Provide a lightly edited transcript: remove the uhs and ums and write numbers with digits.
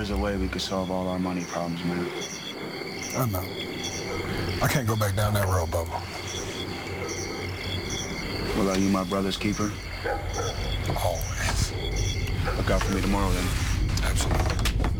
is a way we could solve all our money problems, man. I know. I can't go back down that road, Bubba. Well, are you my brother's keeper? Always. Look out for me tomorrow, then. Absolutely.